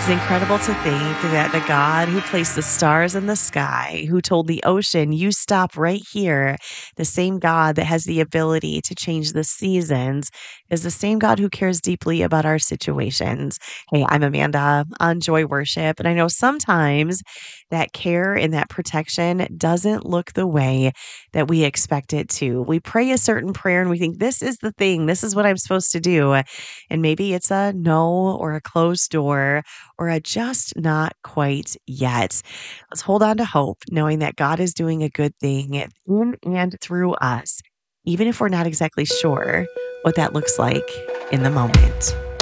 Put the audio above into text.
incredible to think that the God who placed the stars in the sky, who told the ocean, you stop right here, the same God that has the ability to change the seasons, is the same God who cares deeply about our situations. Hey, I'm Amanda on Joy Worship, and I know sometimes that care and that protection doesn't look the way that we expect it to. We pray a certain prayer and we think, this is the thing, this is what I'm supposed to do. And maybe it's a no or a closed door or a just not quite yet. Let's hold on to hope, knowing that God is doing a good thing in and through us, even if we're not exactly sure what that looks like in the moment.